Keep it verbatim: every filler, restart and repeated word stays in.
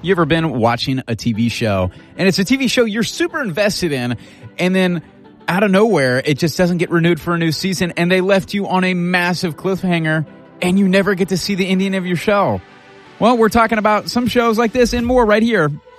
You ever been watching a T V show, and it's a T V show you're super invested in, and then out of nowhere, it just doesn't get renewed for a new season, and they left you on a massive cliffhanger, and you never get to see the ending of your show? Well, we're talking about some shows like this and more right here